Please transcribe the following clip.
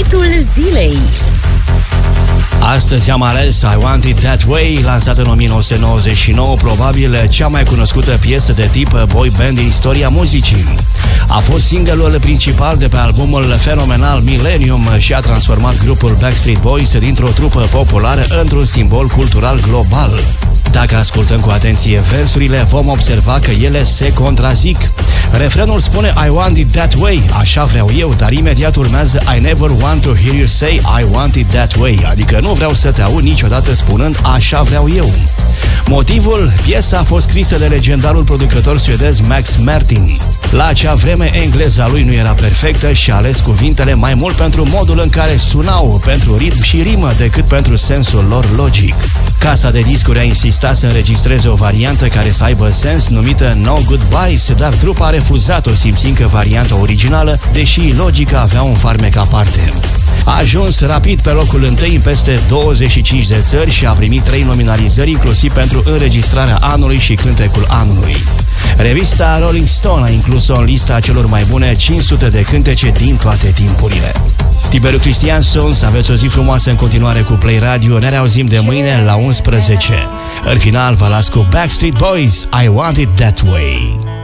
Hitul zilei. Astăzi am ales I Want It That Way, lansat în 1999, probabil cea mai cunoscută piesă de tip boy band din istoria muzicii. A fost single-ul principal de pe albumul fenomenal Millennium și a transformat grupul Backstreet Boys dintr-o trupă populară într-un simbol cultural global. Dacă ascultăm cu atenție versurile, vom observa că ele se contrazic. Refrenul spune I want it that way, așa vreau eu, dar imediat urmează I never want to hear you say I want it that way, adică nu vreau să te aud niciodată spunând așa vreau eu. Motivul? Piesa a fost scrisă de legendarul producător suedez Max Martin. La acea vreme, engleza lui nu era perfectă și a ales cuvintele mai mult pentru modul în care sunau, pentru ritm și rimă, decât pentru sensul lor logic. Casa de discuri a insistat să înregistreze o variantă care să aibă sens, numită No Goodbyes, dar trupa a refuzat-o, simțind că varianta originală, deși logica, avea un farmec aparte. A ajuns rapid pe locul întâi în peste 25 de țări și a primit 3 nominalizări, inclusiv pentru înregistrarea anului și cântecul anului. Revista Rolling Stone a inclus-o în lista celor mai bune 500 de cântece din toate timpurile. Tiberiu Cristian sunt, să aveți o zi frumoasă în continuare cu Play Radio. Ne reauzim de mâine la 11. În final vă las cu Backstreet Boys, I Want It That Way.